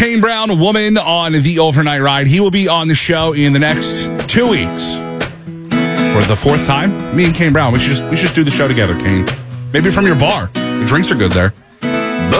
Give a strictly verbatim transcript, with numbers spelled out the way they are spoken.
Kane Brown, Woman on the Overnight Ride. He will be on the show in the next two weeks. For the fourth time, me and Kane Brown, we should just, we should just do the show together, Kane. Maybe from your bar. The drinks are good there.